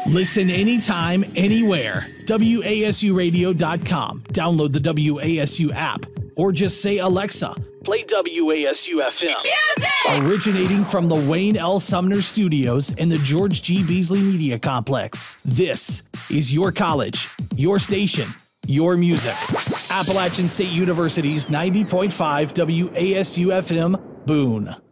Listen anytime, anywhere. WASUradio.com. Download the WASU app. Or just say, Alexa, play WASU FM. Music! Originating from the Wayne L. Sumner Studios in the George G. Beasley Media Complex. This is your college, your station, your music. Appalachian State University's 90.5 WASU FM, Boone.